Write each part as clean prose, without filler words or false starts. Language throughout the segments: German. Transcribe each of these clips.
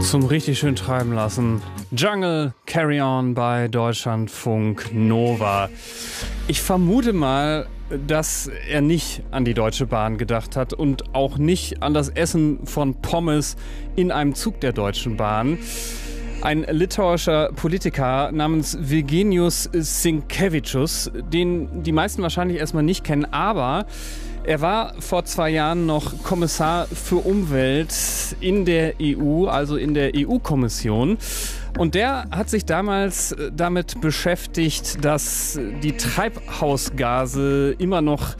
Zum richtig schön treiben lassen. Jungle Carry On bei Deutschlandfunk Nova. Ich vermute mal, dass er nicht an die Deutsche Bahn gedacht hat und auch nicht an das Essen von Pommes in einem Zug der Deutschen Bahn. Ein litauischer Politiker namens Virginijus Sinkevičius, den die meisten wahrscheinlich erstmal nicht kennen, aber er war vor 2 Jahren noch Kommissar für Umwelt in der EU, also in der EU-Kommission. Und der hat sich damals damit beschäftigt, dass die Treibhausgase immer noch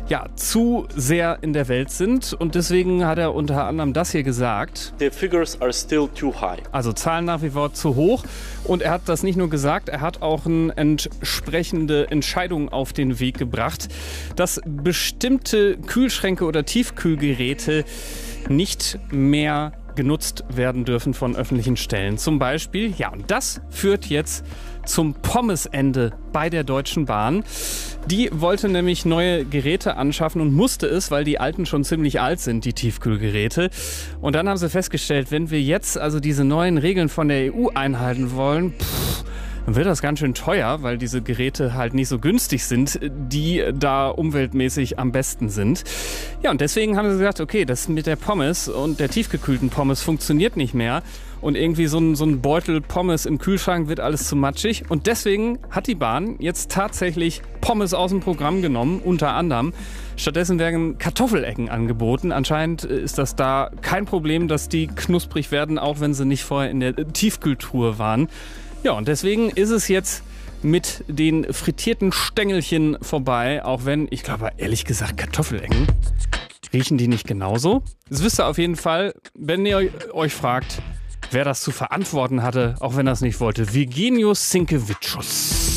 zu sehr in der Welt sind. Und deswegen hat er unter anderem das hier gesagt. The figures are still too high. Also Zahlen nach wie vor zu hoch. Und er hat das nicht nur gesagt, er hat auch eine entsprechende Entscheidung auf den Weg gebracht, dass bestimmte Kühlschränke oder Tiefkühlgeräte nicht mehr genutzt werden dürfen von öffentlichen Stellen. Zum Beispiel, und das führt jetzt zum Pommesende bei der Deutschen Bahn. Die wollte nämlich neue Geräte anschaffen und musste es, weil die alten schon ziemlich alt sind, die Tiefkühlgeräte. Und dann haben sie festgestellt, wenn wir jetzt also diese neuen Regeln von der EU einhalten wollen, dann wird das ganz schön teuer, weil diese Geräte halt nicht so günstig sind, die da umweltmäßig am besten sind. Ja, und deswegen haben sie gesagt, okay, das mit der Pommes und der tiefgekühlten Pommes funktioniert nicht mehr. Und irgendwie so ein Beutel Pommes im Kühlschrank wird alles zu matschig. Und deswegen hat die Bahn jetzt tatsächlich Pommes aus dem Programm genommen, unter anderem. Stattdessen werden Kartoffelecken angeboten. Anscheinend ist das da kein Problem, dass die knusprig werden, auch wenn sie nicht vorher in der Tiefkühltruhe waren. Ja, und deswegen ist es jetzt mit den frittierten Stängelchen vorbei, auch wenn, ich glaube, ehrlich gesagt, Kartoffelecken, riechen die nicht genauso? Das wisst ihr auf jeden Fall, wenn ihr euch fragt, wer das zu verantworten hatte, auch wenn er es nicht wollte. Virginijus Sinkevičius.